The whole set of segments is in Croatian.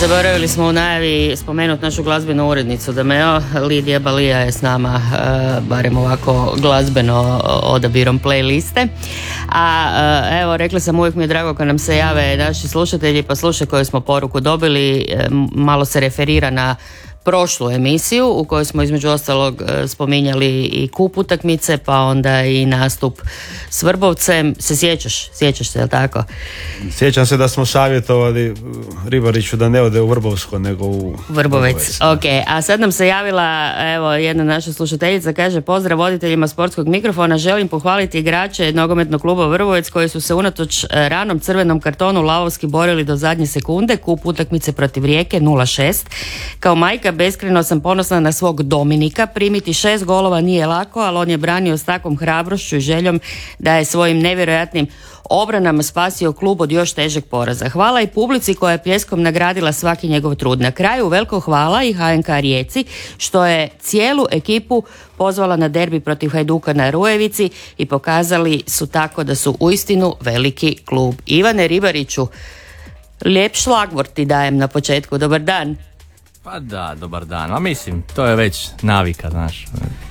Zaboravili smo u najavi spomenuti našu glazbenu urednicu Dameo. Lidija Balija je s nama, barem ovako glazbeno odabirom playliste. A evo, rekla sam, uvijek mi je drago kad nam se jave naši slušatelji, pa slušaj koju smo poruku dobili. Malo se referira na prošlu emisiju u kojoj smo između ostalog spominjali i kup utakmice, pa onda i nastup s Vrbovcem. Sjećaš se, jel tako? Sjećam se da smo savjetovali Ribariću da ne ode u Vrbovsko nego u Vrbovec. Ok, a sad nam se javila evo jedna naša slušateljica, kaže: pozdrav voditeljima sportskog mikrofona, želim pohvaliti igrače nogometnog kluba Vrbovec koji su se unatoč ranom crvenom kartonu lavovski borili do zadnje sekunde. Kup utakmice protiv Rijeke 0-6. Kao majka beskrajno sam ponosna na svog Dominika. Primiti 6 golova nije lako, ali on je branio s takvom hrabrošću i željom da je svojim nevjerojatnim obranama spasio klub od još težeg poraza. Hvala i publici koja je pljeskom nagradila svaki njegov trud. Na kraju veliko hvala i HNK Rijeci što je cijelu ekipu pozvala na derbi protiv Hajduka na Rujevici i pokazali su tako da su uistinu veliki klub. Ivane Ribariću, lijep šlagvort ti dajem na početku. Dobar dan. Pa da, dobar dan. A mislim, to je već navika, znaš.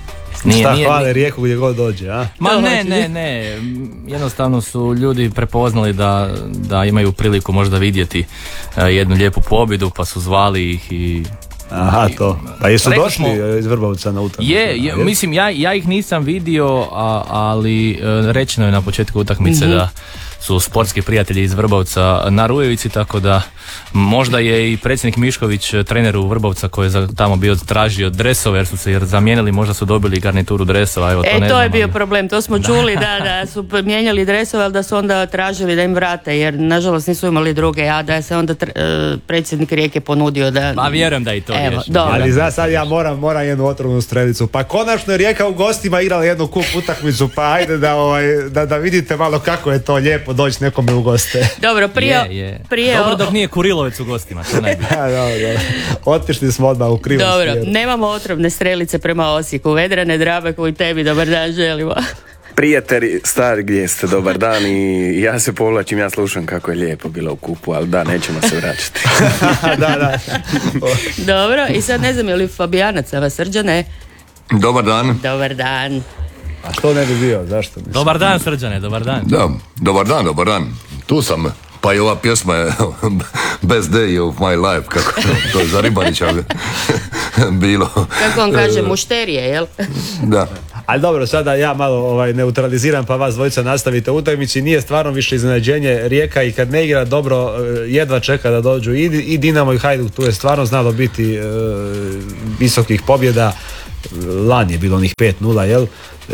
Hvale Rijeku gdje god dođe, a? Ma ne. Jednostavno su ljudi prepoznali da imaju priliku možda vidjeti jednu lijepu pobjedu, pa su zvali ih i... Aha, to. Pa jesu došli iz Vrbovca na utakmicu? Mislim, ja ih nisam vidio, ali rečeno je na početku utakmice da su sportski prijatelji iz Vrbovca na Rujevici, tako da možda je i predsjednik Mišković, trener u Vrbovca koji je tamo bio tražio dresove jer su se zamijenili, možda su dobili garnituru dresova. Evo, to je bio problem, to smo čuli da su mijenjali dresove, ali da su onda tražili da im vrate jer nažalost nisu imali druge, a da je se onda predsjednik Rijeke ponudio da... Pa vjerujem da i to riješi. Ali sad ja moram jednu otrovnu strelicu. Pa konačno je Rijeka u gostima igrala jednu kup utakmicu, pa ajde da vidite malo kako je to lijepo doći nekome u goste. Dobro, prije dobro dok nije Kurilovec u gostima, to najbolje. Dobro. Otišli smo odmah u krivom smjeru. Dobro, nemamo otrovne strelice prema Osijeku. Vedrane Drabeku i tebi dobar dan želimo. Prijatelji, stari gdje ste, dobar dan, i ja se povlačim, ja slušam kako je lijepo bilo u kupu, ali da, nećemo se vraćati. Da. Dobro, i sad ne znam je li Fabijanac, a Srđane? Dobar dan. Dobar dan. A što ne bi bio, zašto? Mislim? Dobar dan, Srđane, dobar dan. Da, dobar dan. Tu sam, pa i ova pjesma je Best Day of My Life, kako to je za Ribarića bilo. Kako on kaže, mušterije, jel? Da. Ali dobro, sada ja malo neutraliziram, pa vas dvojica nastavite u utakmici. Nije stvarno više iznenađenje. Rijeka i kad ne igra dobro jedva čeka da dođu i Dinamo i Hajduk. Tu je stvarno znalo biti visokih pobjeda. Lani je bilo onih 5-0, jel?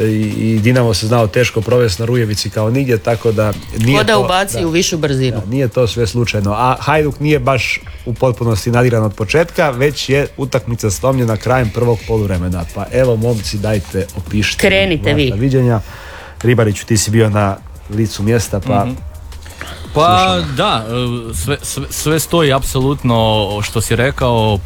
I Dinamo se znao teško provesti na Rujevici kao nigdje, tako da nije da ubaci u višu brzinu. Da, nije to sve slučajno. A Hajduk nije baš u potpunosti nadigran od početka, već je utakmica slomljena krajem prvog poluvremena. Pa evo, momci, dajte, opišite. Krenite vi. Viđenja. Ribariću, ti si bio na licu mjesta, pa... Pa da, sve stoji apsolutno što si rekao.